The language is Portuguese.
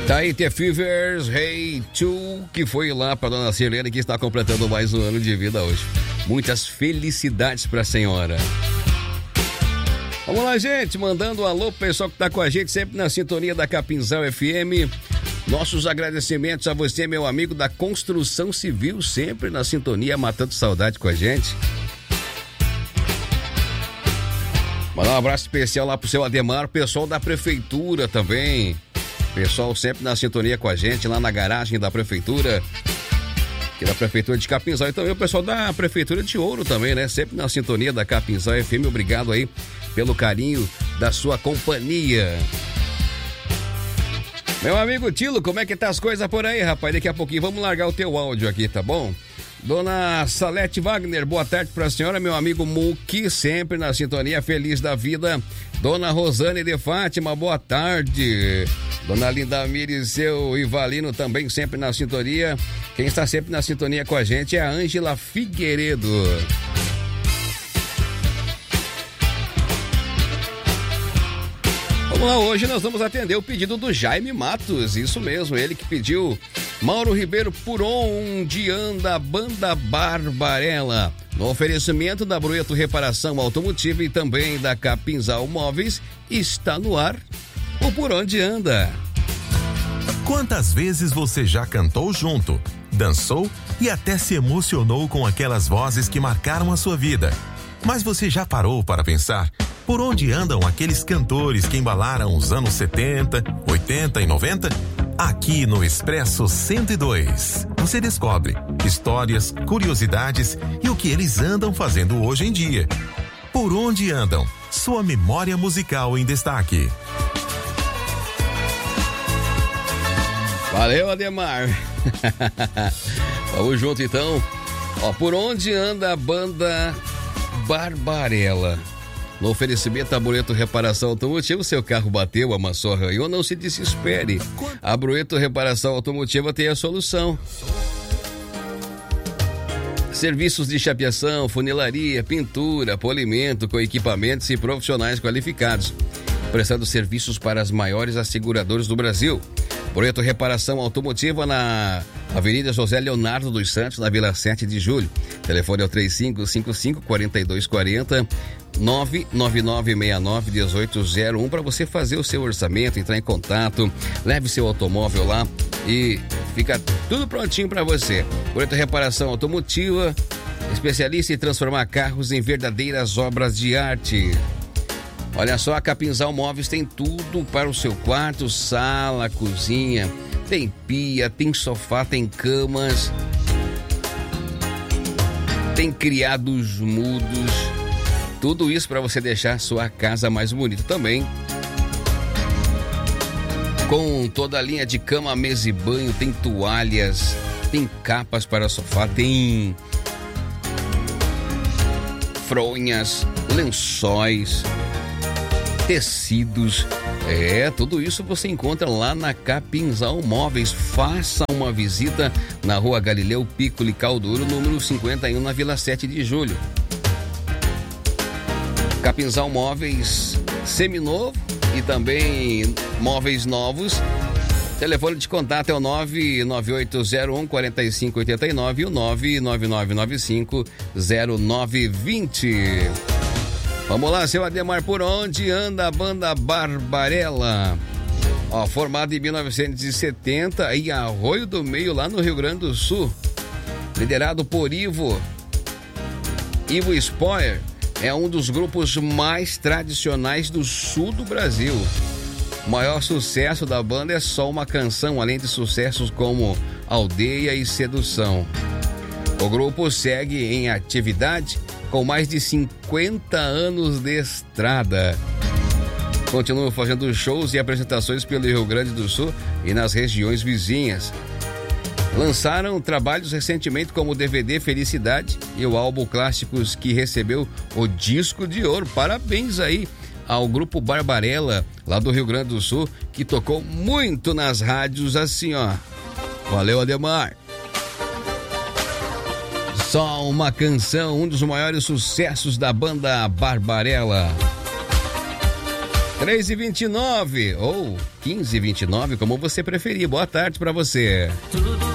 Tá aí, The Fevers, Hey To, que foi lá pra dona Sirlene, que está completando mais um ano de vida hoje. Muitas felicidades pra senhora. Vamos lá, gente, mandando um alô pro pessoal que tá com a gente, sempre na sintonia da Capinzal FM. Nossos agradecimentos a você, meu amigo da Construção Civil, sempre na sintonia, matando saudade com a gente. Mandar um abraço especial lá pro seu Ademar, pessoal da Prefeitura também. Pessoal sempre na sintonia com a gente, lá na garagem da Prefeitura, aqui da Prefeitura de Capinzal. E também o pessoal da Prefeitura de Ouro também, né? Sempre na sintonia da Capinzal FM. Obrigado aí pelo carinho da sua companhia. Meu amigo Tilo, como é que tá as coisas por aí, rapaz? Daqui a pouquinho vamos largar o teu áudio aqui, tá bom? Dona Salete Wagner, boa tarde pra senhora, meu amigo Muki, sempre na sintonia, feliz da vida. Dona Rosane de Fátima, boa tarde. Dona Linda Miri e seu Ivalino também sempre na sintonia. Quem está sempre na sintonia com a gente é a Ângela Figueiredo. Vamos lá, hoje nós vamos atender o pedido do Jaime Matos, isso mesmo, ele que pediu Mauro Ribeiro, Por Onde Anda a Banda Barbarella. No oferecimento da Broeto Reparação Automotiva e também da Capinzal Móveis, está no ar o Por Onde Anda. Quantas vezes você já cantou junto, dançou e até se emocionou com aquelas vozes que marcaram a sua vida? Mas você já parou para pensar por onde andam aqueles cantores que embalaram os anos 70, 80 e 90? Aqui no Expresso 102, você descobre histórias, curiosidades e o que eles andam fazendo hoje em dia. Por Onde Andam? Sua memória musical em destaque. Valeu, Ademar. Vamos junto então. Ó, Por Onde Anda a Banda Barbarella. No oferecimento da Broeto Reparação Automotiva, seu carro bateu, amassou, arranhou, não se desespere. A Broeto Reparação Automotiva tem a solução. Serviços de chapeação, funilaria, pintura, polimento com equipamentos e profissionais qualificados. Prestando serviços para as maiores asseguradoras do Brasil. Broeto Reparação Automotiva na Avenida José Leonardo dos Santos, na Vila 7 de Julho. Telefone é o 3555-4240, 99969-1801 para você fazer o seu orçamento, entrar em contato, leve seu automóvel lá e fica tudo prontinho para você. Broeto Reparação Automotiva, especialista em transformar carros em verdadeiras obras de arte. Olha só, a Capinzal Móveis tem tudo para o seu quarto, sala, cozinha, tem pia, tem sofá, tem camas, tem criados mudos, tudo isso para você deixar sua casa mais bonita também. Com toda a linha de cama, mesa e banho, tem toalhas, tem capas para sofá, tem fronhas, lençóis, tecidos, tudo isso você encontra lá na Capinzal Móveis. Faça uma visita na Rua Galileu Piccoli Caldouro, número 51, na Vila 7 de Julho. Capinzal Móveis seminovo e também móveis novos. Telefone de contato é o 99801-4589 e o 99995-0920. Vamos lá, seu Ademar, por onde anda a Banda Barbarella? Ó, formada em 1970 em Arroio do Meio, lá no Rio Grande do Sul. Liderado por Ivo Spoyer, é um dos grupos mais tradicionais do sul do Brasil. O maior sucesso da banda é Só Uma Canção, além de sucessos como Aldeia e Sedução. O grupo segue em atividade com mais de 50 anos de estrada. Continua fazendo shows e apresentações pelo Rio Grande do Sul e nas regiões vizinhas. Lançaram trabalhos recentemente como o DVD Felicidade e o álbum Clássicos, que recebeu o disco de ouro. Parabéns aí ao grupo Barbarella, lá do Rio Grande do Sul, que tocou muito nas rádios assim, ó. Valeu, Ademar. Só Uma Canção, um dos maiores sucessos da Banda Barbarella. 3h29, 1529, como você preferir. Boa tarde para você. Tudo